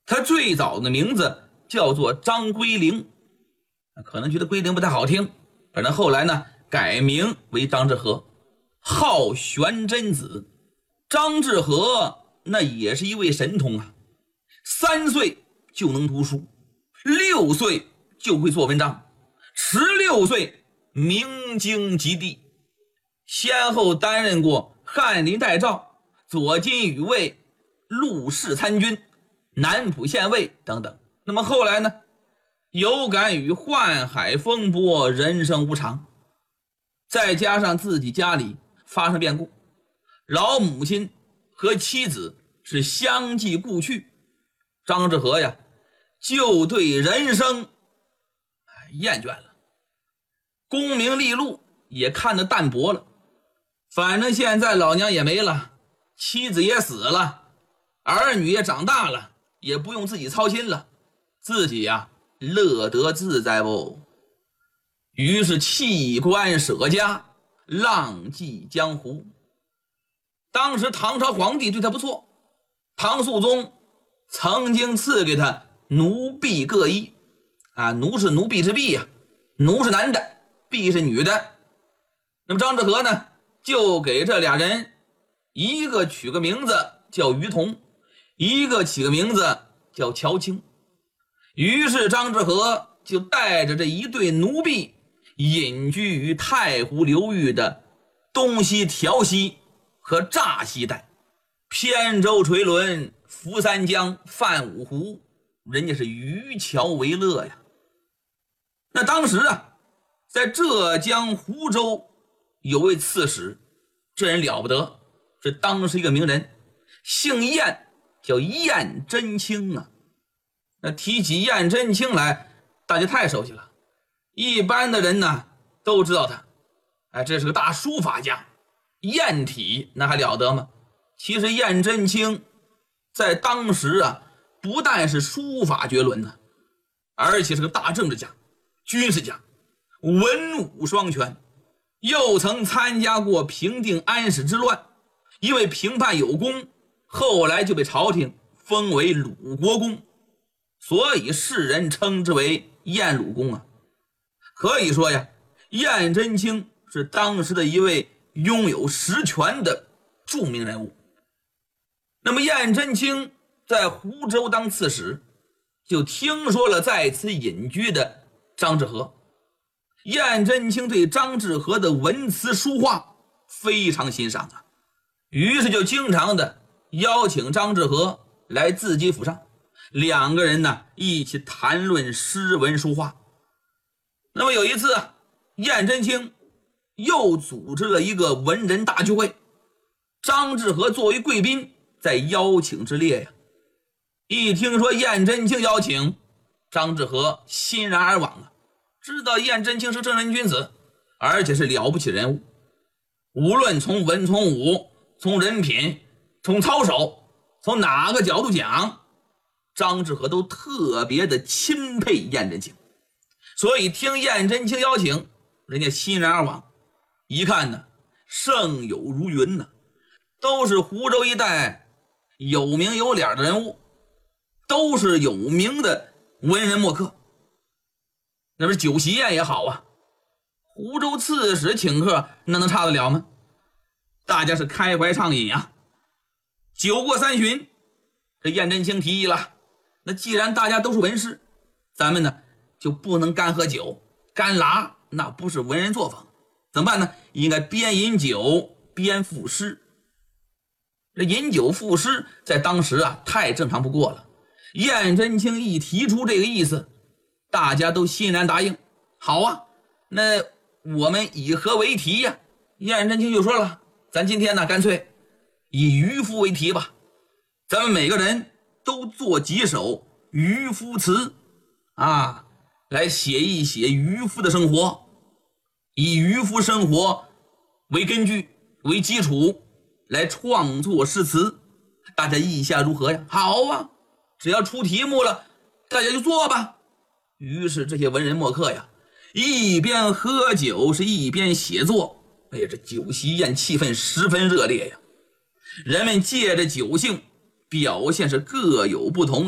他最早的名字叫做张归灵，可能觉得归灵不太好听，反正后来呢改名为张志和，号玄真子。张志和那也是一位神童啊，3岁就能读书，6岁就会做文章，16岁名经及第，先后担任过翰林待诏、左金羽尉、陆氏参军、南浦县尉等等。那么后来呢，有感于宦海风波，人生无常，再加上自己家里发生变故，老母亲和妻子是相继故去，张志和呀就对人生厌倦了，功名利禄也看得淡薄了，反正现在老娘也没了，妻子也死了，儿女也长大了，也不用自己操心了，自己呀乐得自在不。于是弃官舍家，浪迹江湖。当时唐朝皇帝对他不错，唐肃宗曾经赐给他奴婢各一啊，奴是奴婢之婢呀，奴是男的，婢是女的。那么张志和呢，就给这俩人一个取个名字叫于同，一个起个名字叫乔青。于是张志和就带着这一对奴婢隐居于太湖流域的东西调西和乍西带，扁舟垂纶，扶三江，泛五湖，人家是渔樵为乐呀。那当时啊，在浙江湖州有位刺史，这人了不得，是当时一个名人，姓晏，叫晏真卿啊。那提起晏真卿来，大家太熟悉了，一般的人呢都知道他，这是个大书法家，晏体那还了得吗？其实晏真卿在当时啊，不但是书法绝伦呢，而且是个大政治家、军事家，文武双全，又曾参加过平定安史之乱，因为平叛有功，后来就被朝廷封为鲁国公，所以世人称之为晏鲁公啊。可以说呀，晏真卿是当时的一位拥有实权的著名人物。那么晏真卿在湖州当刺史，就听说了在此隐居的张志和。晏真卿对张志和的文辞书画非常欣赏啊，于是就经常的邀请张志和来自己府上，两个人呢一起谈论诗文书画。那么有一次晏真卿又组织了一个文人大聚会，张志和作为贵宾在邀请之列呀。一听说晏真卿邀请，张志和欣然而往啊，知道晏真卿是正人君子，而且是了不起人物，无论从文从武，从人品，从操守，从哪个角度讲，张志和都特别的钦佩晏真卿，所以听晏真卿邀请，人家欣然而往。一看呢，盛友如云呢，都是湖州一带有名有脸的人物，都是有名的文人墨客。那不是酒席宴也好啊，湖州刺史请客，那能差得了吗？大家是开怀畅饮啊。酒过3巡，这晏真卿提议了，那既然大家都是文士，咱们呢就不能干喝酒干拉，那不是文人作风，怎么办呢？应该边饮酒边赋诗。这饮酒赋诗在当时啊太正常不过了，晏真卿一提出这个意思，大家都欣然答应。好啊，那我们以何为题呀？晏真卿就说了，咱今天呢干脆以渔夫为题吧，咱们每个人都做几首渔夫词啊，来写一写渔夫的生活，以渔夫生活为根据为基础来创作诗词，大家意下如何呀？好啊，只要出题目了，大家就做吧。于是这些文人墨客呀，一边喝酒是一边写作，哎呀，这酒席宴气氛十分热烈呀。人们借着酒兴表现是各有不同